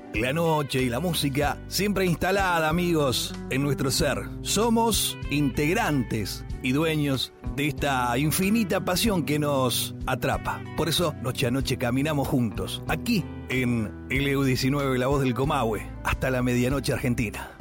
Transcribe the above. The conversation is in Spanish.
La noche y la música siempre instalada, amigos, en nuestro ser. Somos integrantes y dueños de esta infinita pasión que nos atrapa. Por eso, noche a noche caminamos juntos, aquí en LU19, La Voz del Comahue, hasta la medianoche argentina.